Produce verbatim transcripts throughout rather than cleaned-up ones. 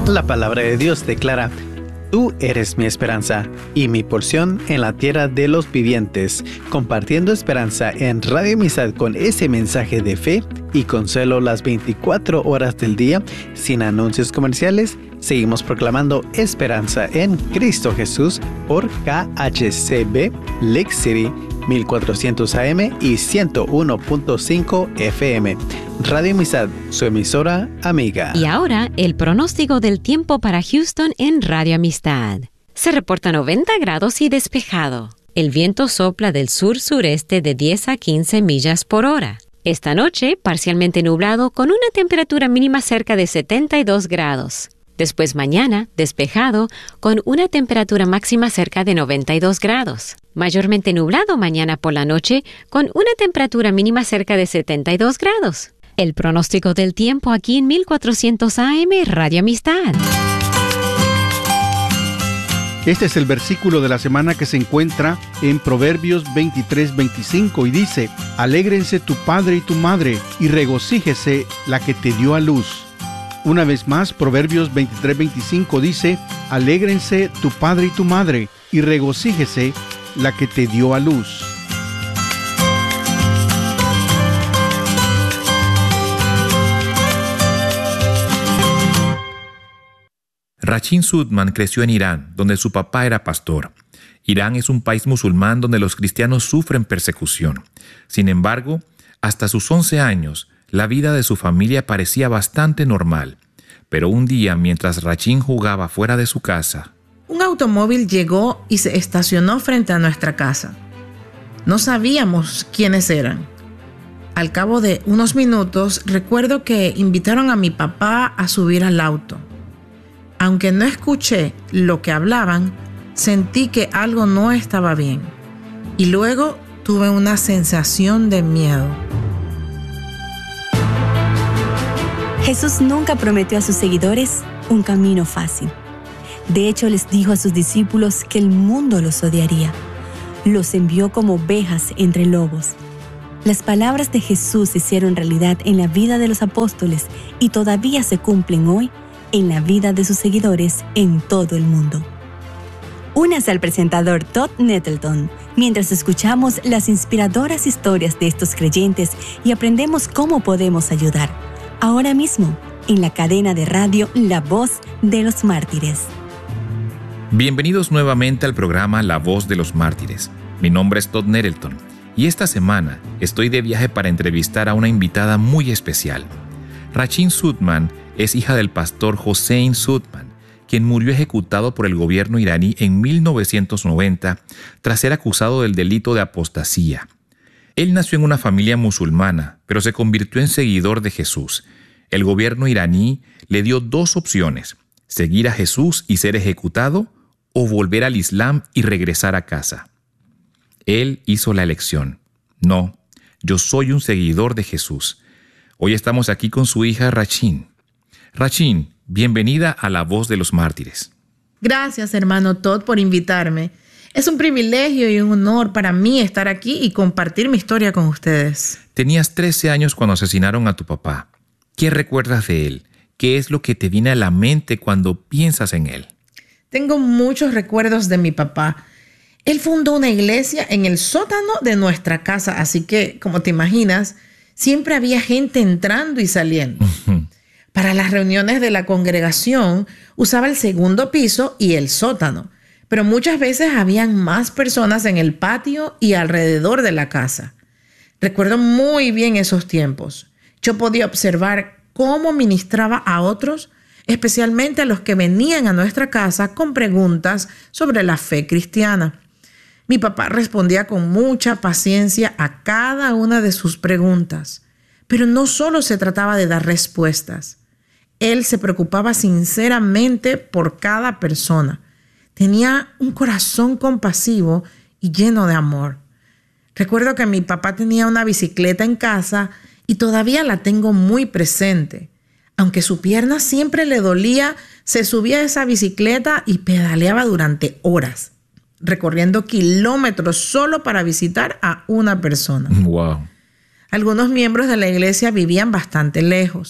La palabra de Dios declara: Tú eres mi esperanza y mi porción en la tierra de los vivientes, compartiendo esperanza en Radio Amistad con ese mensaje de fe y consuelo las veinticuatro horas del día, sin anuncios comerciales. Seguimos proclamando esperanza en Cristo Jesús por K H C B Lake City mil cuatrocientos A M y ciento uno punto cinco F M. Radio Amistad, su emisora amiga. Y ahora, el pronóstico del tiempo para Houston en Radio Amistad. Se reporta noventa grados y despejado. El viento sopla del sur-sureste de diez a quince millas por hora. Esta noche, parcialmente nublado con una temperatura mínima cerca de setenta y dos grados. Después mañana, despejado, con una temperatura máxima cerca de noventa y dos grados. Mayormente nublado mañana por la noche, con una temperatura mínima cerca de setenta y dos grados. El pronóstico del tiempo aquí en mil cuatrocientos A M Radio Amistad. Este es el versículo de la semana que se encuentra en Proverbios veintitrés veinticinco y dice: Alégrense tu padre y tu madre, y regocíjese la que te dio a luz. Una vez más, Proverbios veintitrés veinticinco dice: Alégrense tu padre y tu madre, y regocíjese la que te dio a luz. Rachin Sudman creció en Irán, donde su papá era pastor. Irán es un país musulmán donde los cristianos sufren persecución. Sin embargo, hasta sus once años, la vida de su familia parecía bastante normal. Pero un día, mientras Rachin jugaba fuera de su casa, un automóvil llegó y se estacionó frente a nuestra casa. No sabíamos quiénes eran. Al cabo de unos minutos, recuerdo que invitaron a mi papá a subir al auto. Aunque no escuché lo que hablaban, sentí que algo no estaba bien. Y luego tuve una sensación de miedo. Jesús nunca prometió a sus seguidores un camino fácil. De hecho, les dijo a sus discípulos que el mundo los odiaría. Los envió como ovejas entre lobos. Las palabras de Jesús se hicieron realidad en la vida de los apóstoles y todavía se cumplen hoy en la vida de sus seguidores en todo el mundo. Únase al presentador Todd Nettleton mientras escuchamos las inspiradoras historias de estos creyentes y aprendemos cómo podemos ayudar. Ahora mismo, en la cadena de radio La Voz de los Mártires. Bienvenidos nuevamente al programa La Voz de los Mártires. Mi nombre es Todd Nettleton y esta semana estoy de viaje para entrevistar a una invitada muy especial. Rachin Sudman es hija del pastor Hossein Sudman, quien murió ejecutado por el gobierno iraní en mil novecientos noventa tras ser acusado del delito de apostasía. Él nació en una familia musulmana, pero se convirtió en seguidor de Jesús. El gobierno iraní le dio dos opciones: seguir a Jesús y ser ejecutado, o volver al Islam y regresar a casa. Él hizo la elección. No, yo soy un seguidor de Jesús. Hoy estamos aquí con su hija Rachin. Rachin, bienvenida a La Voz de los Mártires. Gracias, hermano Todd, por invitarme. Es un privilegio y un honor para mí estar aquí y compartir mi historia con ustedes. Tenías trece años cuando asesinaron a tu papá. ¿Qué recuerdas de él? ¿Qué es lo que te viene a la mente cuando piensas en él? Tengo muchos recuerdos de mi papá. Él fundó una iglesia en el sótano de nuestra casa, así que, como te imaginas, siempre había gente entrando y saliendo. Para las reuniones de la congregación usaba el segundo piso y el sótano, pero muchas veces habían más personas en el patio y alrededor de la casa. Recuerdo muy bien esos tiempos. Yo podía observar cómo ministraba a otros, especialmente a los que venían a nuestra casa con preguntas sobre la fe cristiana. Mi papá respondía con mucha paciencia a cada una de sus preguntas, pero no solo se trataba de dar respuestas. Él se preocupaba sinceramente por cada persona. Tenía un corazón compasivo y lleno de amor. Recuerdo que mi papá tenía una bicicleta en casa y todavía la tengo muy presente. Aunque su pierna siempre le dolía, se subía a esa bicicleta y pedaleaba durante horas, recorriendo kilómetros solo para visitar a una persona. Wow. Algunos miembros de la iglesia vivían bastante lejos.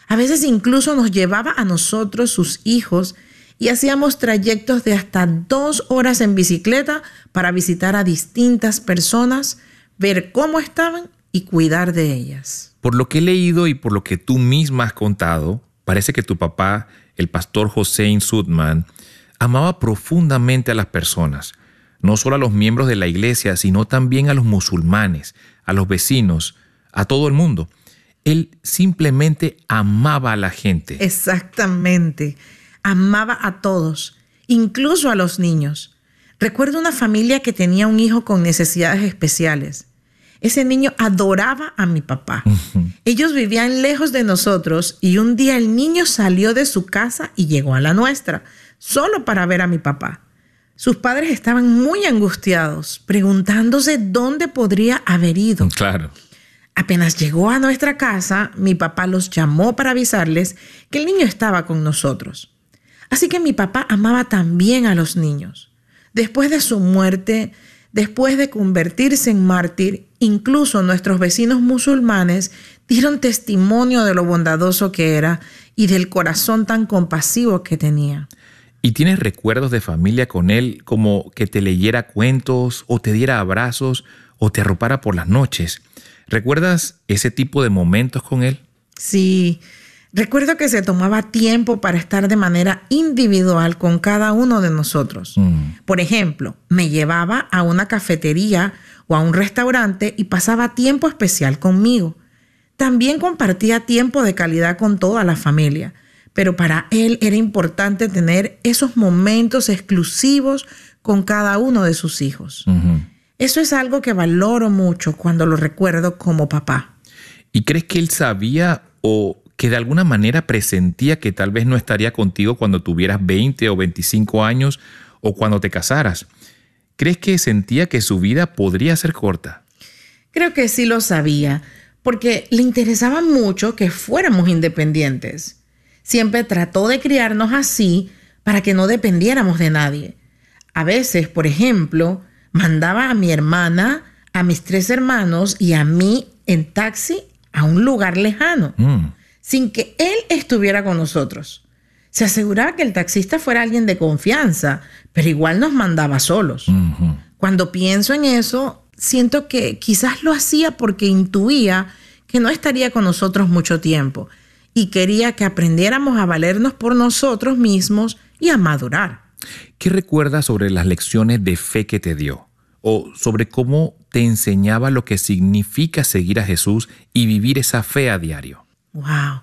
A veces incluso nos llevaba a nosotros, sus hijos, y hacíamos trayectos de hasta dos horas en bicicleta para visitar a distintas personas, ver cómo estaban y cuidar de ellas. Por lo que he leído y por lo que tú misma has contado, parece que tu papá, el pastor Hossein Sudman, amaba profundamente a las personas, no solo a los miembros de la iglesia, sino también a los musulmanes, a los vecinos, a todo el mundo. Él simplemente amaba a la gente. Exactamente. Amaba a todos, incluso a los niños. Recuerdo una familia que tenía un hijo con necesidades especiales. Ese niño adoraba a mi papá. Uh-huh. Ellos vivían lejos de nosotros y un día el niño salió de su casa y llegó a la nuestra, solo para ver a mi papá. Sus padres estaban muy angustiados, preguntándose dónde podría haber ido. Claro. Apenas llegó a nuestra casa, mi papá los llamó para avisarles que el niño estaba con nosotros. Así que mi papá amaba también a los niños. Después de su muerte, después de convertirse en mártir, incluso nuestros vecinos musulmanes dieron testimonio de lo bondadoso que era y del corazón tan compasivo que tenía. ¿Y tienes recuerdos de familia con él, como que te leyera cuentos o te diera abrazos o te arropara por las noches? ¿Recuerdas ese tipo de momentos con él? Sí, recuerdo que se tomaba tiempo para estar de manera individual con cada uno de nosotros. Mm. Por ejemplo, me llevaba a una cafetería o a un restaurante y pasaba tiempo especial conmigo. También compartía tiempo de calidad con toda la familia, pero para él era importante tener esos momentos exclusivos con cada uno de sus hijos. Uh-huh. Eso es algo que valoro mucho cuando lo recuerdo como papá. ¿Y crees que él sabía o que de alguna manera presentía que tal vez no estaría contigo cuando tuvieras veinte o veinticinco años o cuando te casaras? ¿Crees que sentía que su vida podría ser corta? Creo que sí lo sabía, porque le interesaba mucho que fuéramos independientes. Siempre trató de criarnos así para que no dependiéramos de nadie. A veces, por ejemplo, mandaba a mi hermana, a mis tres hermanos y a mí en taxi a un lugar lejano, mm. sin que él estuviera con nosotros. Se aseguraba que el taxista fuera alguien de confianza, pero igual nos mandaba solos. Mm-hmm. Cuando pienso en eso, siento que quizás lo hacía porque intuía que no estaría con nosotros mucho tiempo y quería que aprendiéramos a valernos por nosotros mismos y a madurar. ¿Qué recuerdas sobre las lecciones de fe que te dio? ¿O sobre cómo te enseñaba lo que significa seguir a Jesús y vivir esa fe a diario? ¡Wow!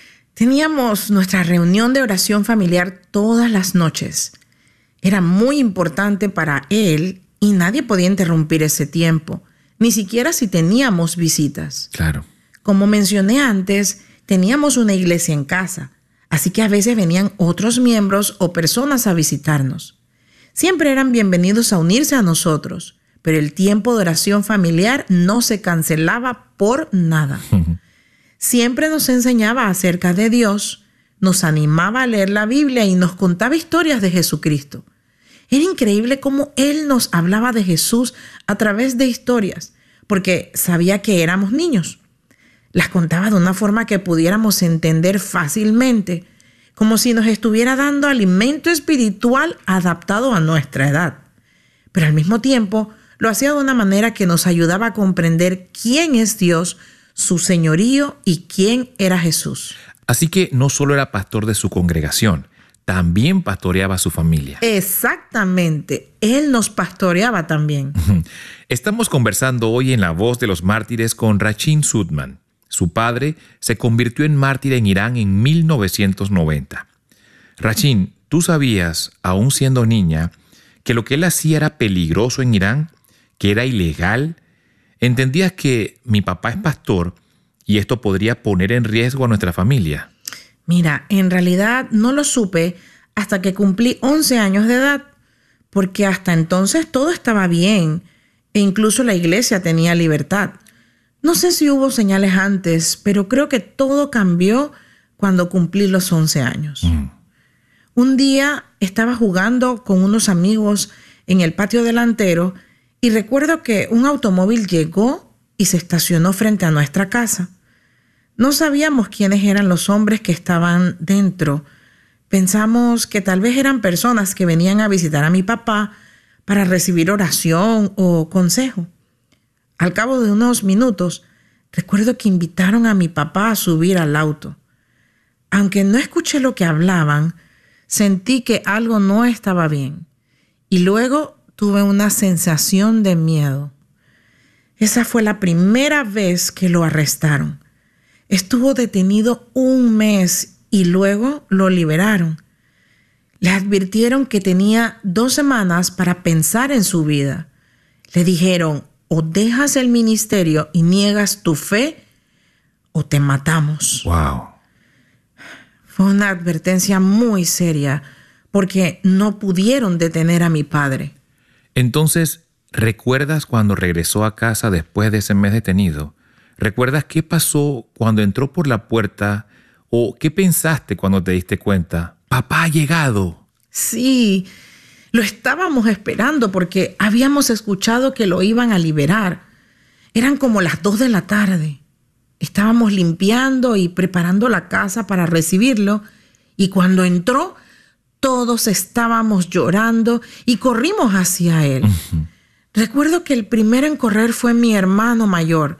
Teníamos nuestra reunión de oración familiar todas las noches. Era muy importante para él y nadie podía interrumpir ese tiempo, ni siquiera si teníamos visitas. Claro. Como mencioné antes, teníamos una iglesia en casa, así que a veces venían otros miembros o personas a visitarnos. Siempre eran bienvenidos a unirse a nosotros, pero el tiempo de oración familiar no se cancelaba por nada. Siempre nos enseñaba acerca de Dios, nos animaba a leer la Biblia y nos contaba historias de Jesucristo. Era increíble cómo Él nos hablaba de Jesús a través de historias, porque sabía que éramos niños. Las contaba de una forma que pudiéramos entender fácilmente, como si nos estuviera dando alimento espiritual adaptado a nuestra edad. Pero al mismo tiempo lo hacía de una manera que nos ayudaba a comprender quién es Dios, su señorío y quién era Jesús. Así que no solo era pastor de su congregación, también pastoreaba a su familia. Exactamente, Él nos pastoreaba también. Estamos conversando hoy en La Voz de los Mártires con Rachin Sudman. Su padre se convirtió en mártir en Irán en mil novecientos noventa. Rachin, ¿tú sabías, aún siendo niña, que lo que él hacía era peligroso en Irán, que era ilegal? ¿Entendías que mi papá es pastor y esto podría poner en riesgo a nuestra familia? Mira, en realidad no lo supe hasta que cumplí once años de edad, porque hasta entonces todo estaba bien e incluso la iglesia tenía libertad. No sé si hubo señales antes, pero creo que todo cambió cuando cumplí los once años. Mm. Un día estaba jugando con unos amigos en el patio delantero y recuerdo que un automóvil llegó y se estacionó frente a nuestra casa. No sabíamos quiénes eran los hombres que estaban dentro. Pensamos que tal vez eran personas que venían a visitar a mi papá para recibir oración o consejo. Al cabo de unos minutos, recuerdo que invitaron a mi papá a subir al auto. Aunque no escuché lo que hablaban, sentí que algo no estaba bien y luego tuve una sensación de miedo. Esa fue la primera vez que lo arrestaron. Estuvo detenido un mes y luego lo liberaron. Le advirtieron que tenía dos semanas para pensar en su vida. Le dijeron, o dejas el ministerio y niegas tu fe, o te matamos. Wow. Fue una advertencia muy seria porque no pudieron detener a mi padre. Entonces, ¿recuerdas cuando regresó a casa después de ese mes detenido? ¿Recuerdas qué pasó cuando entró por la puerta o qué pensaste cuando te diste cuenta? ¡Papá ha llegado! Sí, lo estábamos esperando porque habíamos escuchado que lo iban a liberar. Eran como las dos de la tarde. Estábamos limpiando y preparando la casa para recibirlo y cuando entró, todos estábamos llorando y corrimos hacia él. Uh-huh. Recuerdo que el primero en correr fue mi hermano mayor.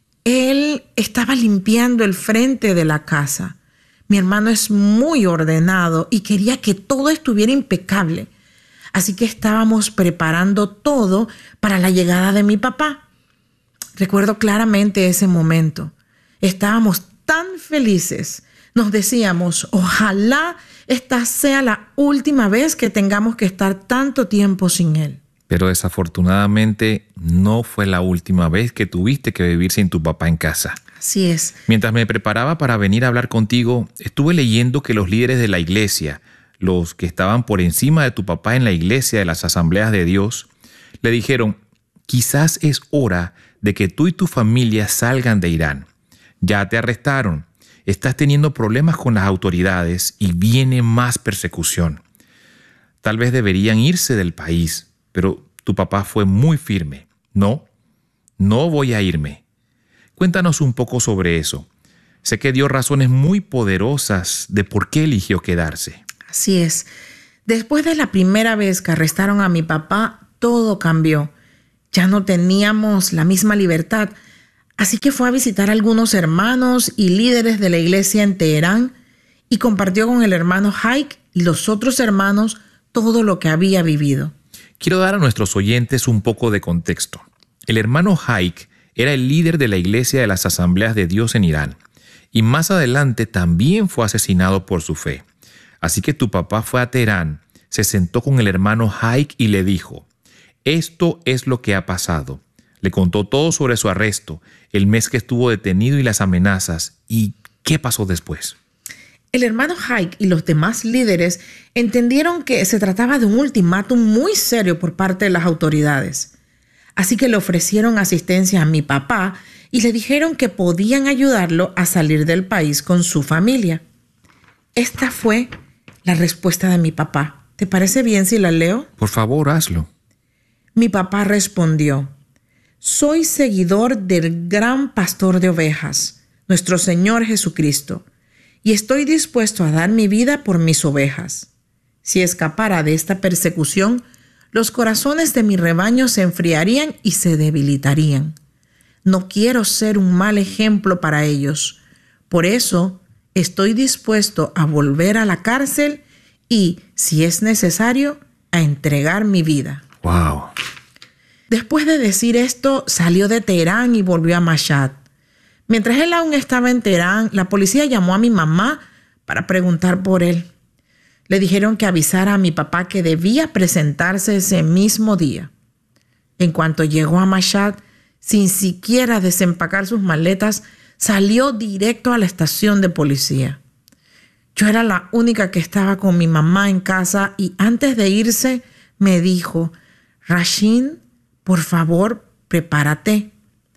Él estaba limpiando el frente de la casa. Mi hermano es muy ordenado y quería que todo estuviera impecable. Así que estábamos preparando todo para la llegada de mi papá. Recuerdo claramente ese momento. Estábamos tan felices. Nos decíamos, ojalá esta sea la última vez que tengamos que estar tanto tiempo sin él. Pero desafortunadamente no fue la última vez que tuviste que vivir sin tu papá en casa. Así es. Mientras me preparaba para venir a hablar contigo, estuve leyendo que los líderes de la iglesia, los que estaban por encima de tu papá en la iglesia de las Asambleas de Dios, le dijeron, quizás es hora de que tú y tu familia salgan de Irán. Ya te arrestaron, estás teniendo problemas con las autoridades y viene más persecución. Tal vez deberían irse del país, pero tu papá fue muy firme. No, no voy a irme. Cuéntanos un poco sobre eso. Sé que dio razones muy poderosas de por qué eligió quedarse. Así es. Después de la primera vez que arrestaron a mi papá, todo cambió. Ya no teníamos la misma libertad. Así que fue a visitar a algunos hermanos y líderes de la iglesia en Teherán y compartió con el hermano Haik y los otros hermanos todo lo que había vivido. Quiero dar a nuestros oyentes un poco de contexto. El hermano Haik era el líder de la iglesia de las Asambleas de Dios en Irán y más adelante también fue asesinado por su fe. Así que tu papá fue a Teherán, se sentó con el hermano Haik y le dijo, esto es lo que ha pasado. Le contó todo sobre su arresto, el mes que estuvo detenido y las amenazas. ¿Y qué pasó después? El hermano Haik y los demás líderes entendieron que se trataba de un ultimátum muy serio por parte de las autoridades. Así que le ofrecieron asistencia a mi papá y le dijeron que podían ayudarlo a salir del país con su familia. Esta fue la respuesta de mi papá. ¿Te parece bien si la leo? Por favor, hazlo. Mi papá respondió, soy seguidor del gran pastor de ovejas, nuestro Señor Jesucristo, y estoy dispuesto a dar mi vida por mis ovejas. Si escapara de esta persecución, los corazones de mi rebaño se enfriarían y se debilitarían. No quiero ser un mal ejemplo para ellos. Por eso, estoy dispuesto a volver a la cárcel y, si es necesario, a entregar mi vida. Wow. Después de decir esto, salió de Teherán y volvió a Mashhad. Mientras él aún estaba en Teherán, la policía llamó a mi mamá para preguntar por él. Le dijeron que avisara a mi papá que debía presentarse ese mismo día. En cuanto llegó a Mashhad, sin siquiera desempacar sus maletas, salió directo a la estación de policía. Yo era la única que estaba con mi mamá en casa y antes de irse me dijo, Rashin, por favor, prepárate.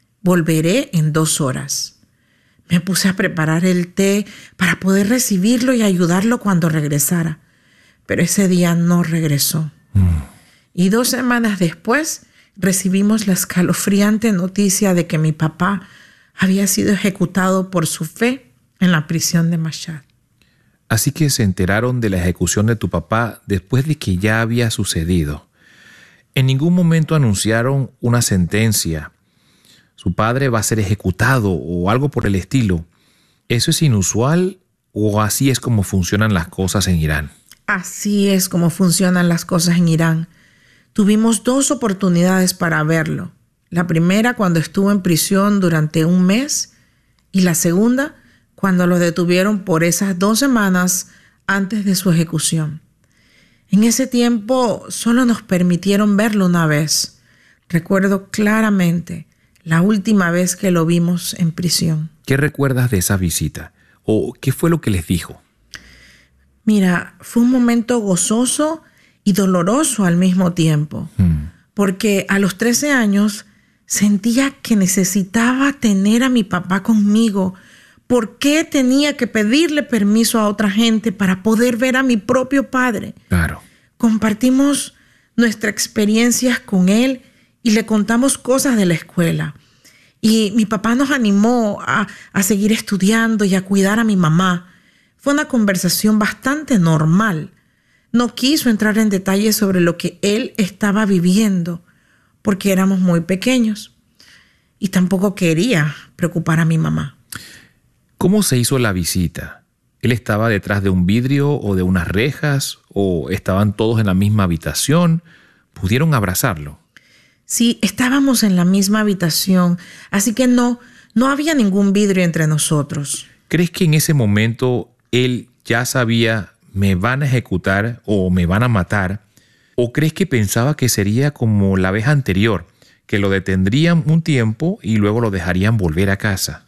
Volveré en dos horas. Me puse a preparar el té para poder recibirlo y ayudarlo cuando regresara. Pero ese día no regresó. Mm. Y dos semanas después recibimos la escalofriante noticia de que mi papá había sido ejecutado por su fe en la prisión de Mashhad. Así que se enteraron de la ejecución de tu papá después de que ya había sucedido. En ningún momento anunciaron una sentencia. Su padre va a ser ejecutado o algo por el estilo. ¿Eso es inusual o así es como funcionan las cosas en Irán? Así es como funcionan las cosas en Irán. Tuvimos dos oportunidades para verlo. La primera cuando estuvo en prisión durante un mes y la segunda cuando lo detuvieron por esas dos semanas antes de su ejecución. En ese tiempo solo nos permitieron verlo una vez. Recuerdo claramente la última vez que lo vimos en prisión. ¿Qué recuerdas de esa visita? ¿O qué fue lo que les dijo? Mira, fue un momento gozoso y doloroso al mismo tiempo. Hmm. Porque a los trece años sentía que necesitaba tener a mi papá conmigo. ¿Por qué tenía que pedirle permiso a otra gente para poder ver a mi propio padre? Claro. Compartimos nuestras experiencias con él y le contamos cosas de la escuela. Y mi papá nos animó a, a seguir estudiando y a cuidar a mi mamá. Fue una conversación bastante normal. No quiso entrar en detalles sobre lo que él estaba viviendo porque éramos muy pequeños. Y tampoco quería preocupar a mi mamá. ¿Cómo se hizo la visita? ¿Él estaba detrás de un vidrio o de unas rejas? ¿O estaban todos en la misma habitación? ¿Pudieron abrazarlo? Sí, estábamos en la misma habitación, así que no, no había ningún vidrio entre nosotros. ¿Crees que en ese momento él ya sabía, me van a ejecutar o me van a matar? ¿O crees que pensaba que sería como la vez anterior, que lo detendrían un tiempo y luego lo dejarían volver a casa?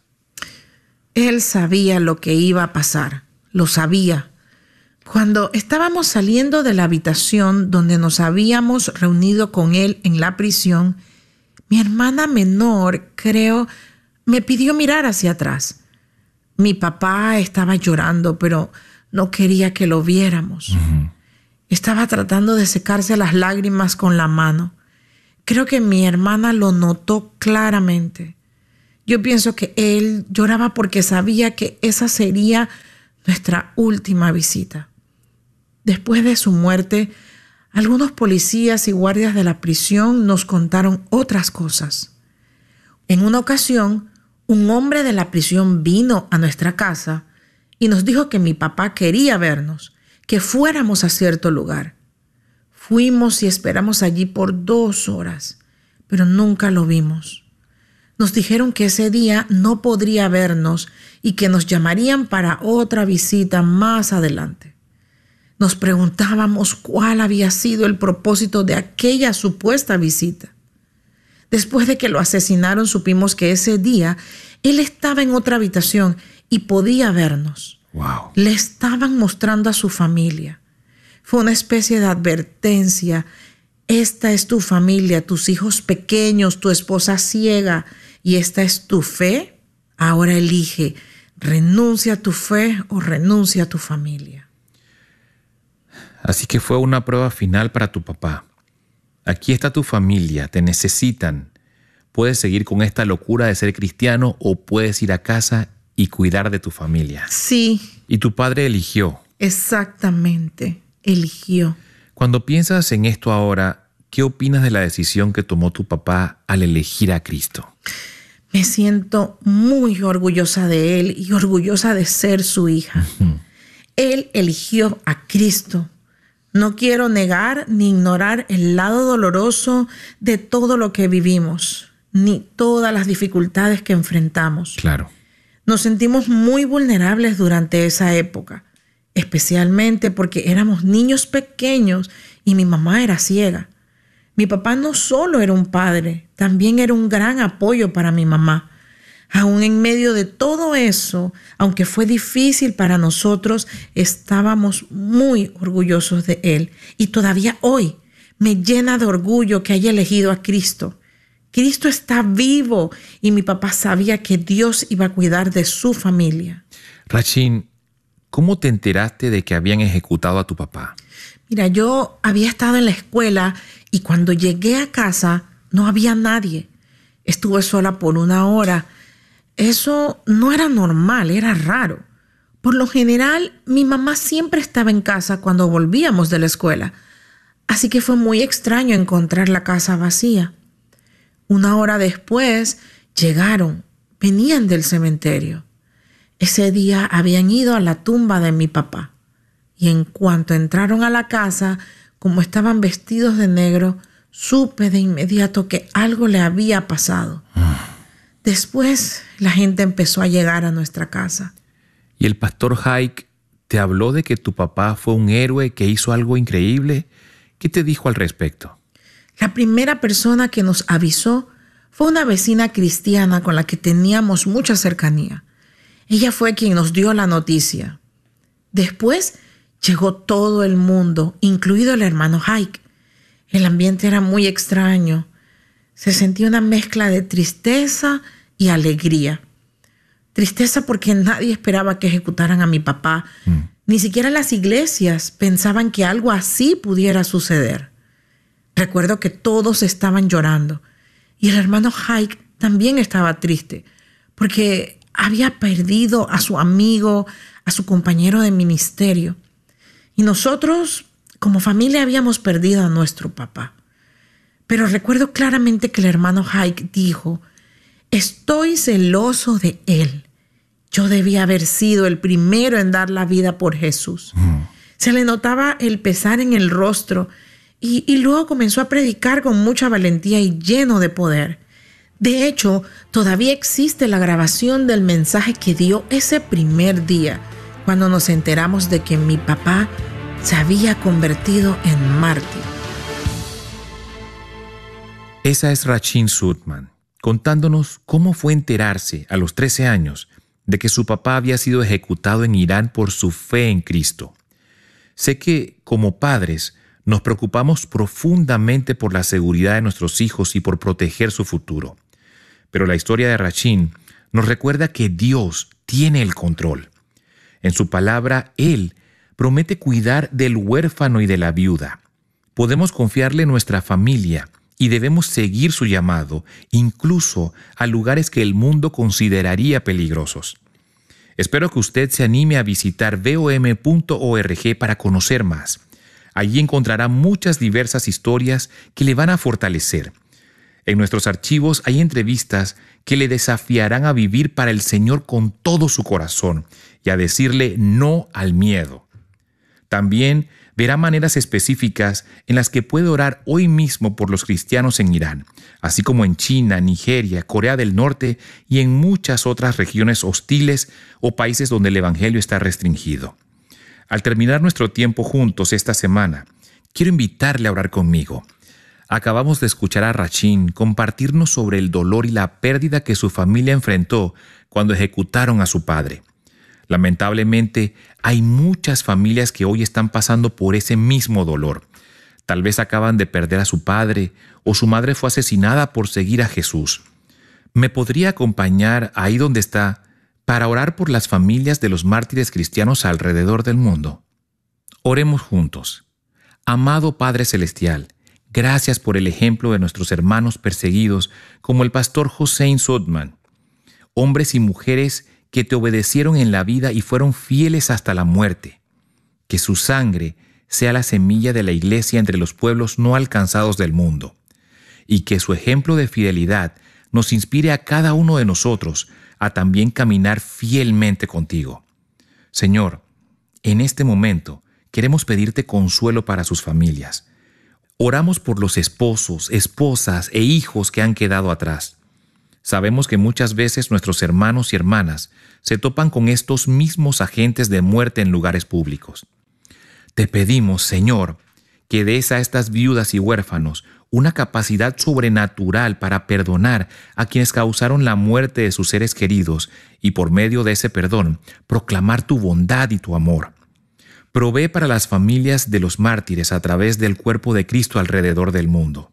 Él sabía lo que iba a pasar, lo sabía. Cuando estábamos saliendo de la habitación donde nos habíamos reunido con él en la prisión, mi hermana menor, creo, me pidió mirar hacia atrás. Mi papá estaba llorando, pero no quería que lo viéramos. Uh-huh. Estaba tratando de secarse las lágrimas con la mano. Creo que mi hermana lo notó claramente. Yo pienso que él lloraba porque sabía que esa sería nuestra última visita. Después de su muerte, algunos policías y guardias de la prisión nos contaron otras cosas. En una ocasión, un hombre de la prisión vino a nuestra casa y nos dijo que mi papá quería vernos, que fuéramos a cierto lugar. Fuimos y esperamos allí por dos horas, pero nunca lo vimos. Nos dijeron que ese día no podría vernos y que nos llamarían para otra visita más adelante. Nos preguntábamos cuál había sido el propósito de aquella supuesta visita. Después de que lo asesinaron, supimos que ese día él estaba en otra habitación y podía vernos. Wow. Le estaban mostrando a su familia. Fue una especie de advertencia. Esta es tu familia, tus hijos pequeños, tu esposa ciega, y esta es tu fe. Ahora elige, renuncia a tu fe o renuncia a tu familia. Así que fue una prueba final para tu papá. Aquí está tu familia, te necesitan. Puedes seguir con esta locura de ser cristiano o puedes ir a casa y cuidar de tu familia. Sí. Y tu padre eligió. Exactamente, eligió. Cuando piensas en esto ahora, ¿qué opinas de la decisión que tomó tu papá al elegir a Cristo? Me siento muy orgullosa de él y orgullosa de ser su hija. Uh-huh. Él eligió a Cristo. No quiero negar ni ignorar el lado doloroso de todo lo que vivimos, ni todas las dificultades que enfrentamos. Claro. Nos sentimos muy vulnerables durante esa época, especialmente porque éramos niños pequeños y mi mamá era ciega. Mi papá no solo era un padre, también era un gran apoyo para mi mamá. Aún en medio de todo eso, aunque fue difícil para nosotros, estábamos muy orgullosos de él. Y todavía hoy me llena de orgullo que haya elegido a Cristo. Cristo está vivo y mi papá sabía que Dios iba a cuidar de su familia. Rachin, ¿cómo te enteraste de que habían ejecutado a tu papá? Mira, yo había estado en la escuela y cuando llegué a casa no había nadie. Estuve sola por una hora. Eso no era normal, era raro. Por lo general, mi mamá siempre estaba en casa cuando volvíamos de la escuela, así que fue muy extraño encontrar la casa vacía. Una hora después, llegaron, venían del cementerio. Ese día habían ido a la tumba de mi papá. Y en cuanto entraron a la casa, como estaban vestidos de negro, supe de inmediato que algo le había pasado. Después, la gente empezó a llegar a nuestra casa. ¿Y el pastor Hike te habló de que tu papá fue un héroe que hizo algo increíble? ¿Qué te dijo al respecto? La primera persona que nos avisó fue una vecina cristiana con la que teníamos mucha cercanía. Ella fue quien nos dio la noticia. Después llegó todo el mundo, incluido el hermano Hike. El ambiente era muy extraño. Se sentía una mezcla de tristeza y alegría. Tristeza porque nadie esperaba que ejecutaran a mi papá. Mm. Ni siquiera las iglesias pensaban que algo así pudiera suceder. Recuerdo que todos estaban llorando. Y el hermano Hike también estaba triste porque había perdido a su amigo, a su compañero de ministerio. Y nosotros, como familia, habíamos perdido a nuestro papá. Pero recuerdo claramente que el hermano Hike dijo: estoy celoso de él. Yo debía haber sido el primero en dar la vida por Jesús. Mm. Se le notaba el pesar en el rostro y, y luego comenzó a predicar con mucha valentía y lleno de poder. De hecho, todavía existe la grabación del mensaje que dio ese primer día, cuando nos enteramos de que mi papá se había convertido en mártir. Esa es Rachin Sudman, contándonos cómo fue enterarse a los trece años de que su papá había sido ejecutado en Irán por su fe en Cristo. Sé que, como padres, nos preocupamos profundamente por la seguridad de nuestros hijos y por proteger su futuro. Pero la historia de Rachin nos recuerda que Dios tiene el control. En su palabra, Él promete cuidar del huérfano y de la viuda. Podemos confiarle nuestra familia y debemos seguir su llamado, incluso a lugares que el mundo consideraría peligrosos. Espero que usted se anime a visitar V O M punto org para conocer más. Allí encontrará muchas diversas historias que le van a fortalecer. En nuestros archivos hay entrevistas que le desafiarán a vivir para el Señor con todo su corazón y a decirle no al miedo. También verá maneras específicas en las que puede orar hoy mismo por los cristianos en Irán, así como en China, Nigeria, Corea del Norte y en muchas otras regiones hostiles o países donde el evangelio está restringido. Al terminar nuestro tiempo juntos esta semana, quiero invitarle a orar conmigo. Acabamos de escuchar a Rachin compartirnos sobre el dolor y la pérdida que su familia enfrentó cuando ejecutaron a su padre. Lamentablemente, hay muchas familias que hoy están pasando por ese mismo dolor. Tal vez acaban de perder a su padre o su madre fue asesinada por seguir a Jesús. ¿Me podría acompañar ahí donde está para orar por las familias de los mártires cristianos alrededor del mundo? Oremos juntos. Amado Padre Celestial, gracias por el ejemplo de nuestros hermanos perseguidos como el pastor Hossein Sudman, hombres y mujeres que te obedecieron en la vida y fueron fieles hasta la muerte. Que su sangre sea la semilla de la iglesia entre los pueblos no alcanzados del mundo, y que su ejemplo de fidelidad nos inspire a cada uno de nosotros a también caminar fielmente contigo. Señor, en este momento queremos pedirte consuelo para sus familias. Oramos por los esposos, esposas e hijos que han quedado atrás. Sabemos que muchas veces nuestros hermanos y hermanas se topan con estos mismos agentes de muerte en lugares públicos. Te pedimos, Señor, que des a estas viudas y huérfanos una capacidad sobrenatural para perdonar a quienes causaron la muerte de sus seres queridos y por medio de ese perdón proclamar tu bondad y tu amor. Provee para las familias de los mártires a través del cuerpo de Cristo alrededor del mundo.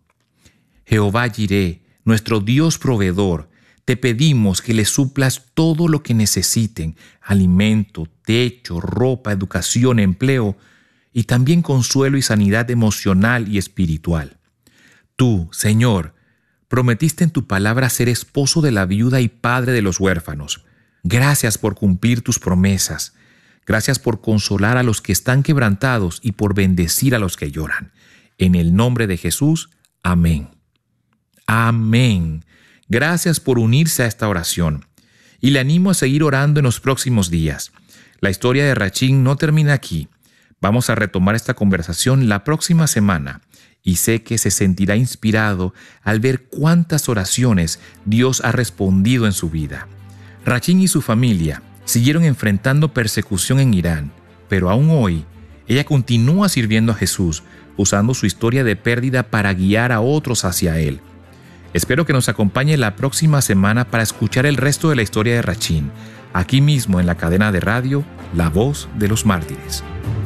Jehová Jireh, nuestro Dios proveedor, te pedimos que les suplas todo lo que necesiten: alimento, techo, ropa, educación, empleo y también consuelo y sanidad emocional y espiritual. Tú, Señor, Prometiste en tu palabra ser esposo de la viuda y padre de los huérfanos. Gracias por cumplir tus promesas. Gracias por consolar a los que están quebrantados y por bendecir a los que lloran. En el nombre de Jesús, amén. Amén. Gracias por unirse a esta oración. Y le animo a seguir orando en los próximos días. La historia de Rachín no termina aquí. Vamos a retomar esta conversación la próxima semana. Y sé que se sentirá inspirado al ver cuántas oraciones Dios ha respondido en su vida. Rachín y su familia siguieron enfrentando persecución en Irán, pero aún hoy, ella continúa sirviendo a Jesús, usando su historia de pérdida para guiar a otros hacia Él. Espero que nos acompañe la próxima semana para escuchar el resto de la historia de Rachín, aquí mismo en la cadena de radio La Voz de los Mártires.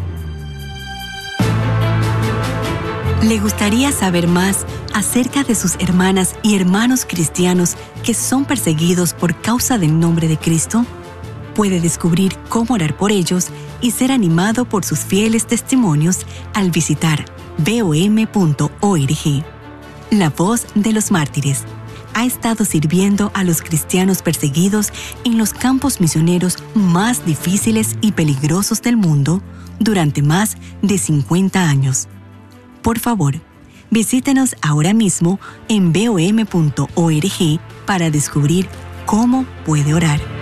¿Le gustaría saber más acerca de sus hermanas y hermanos cristianos que son perseguidos por causa del nombre de Cristo? Puede descubrir cómo orar por ellos y ser animado por sus fieles testimonios al visitar b o m punto org. La Voz de los Mártires ha estado sirviendo a los cristianos perseguidos en los campos misioneros más difíciles y peligrosos del mundo durante más de cincuenta años. Por favor, visítenos ahora mismo en b o m punto org para descubrir cómo puede orar.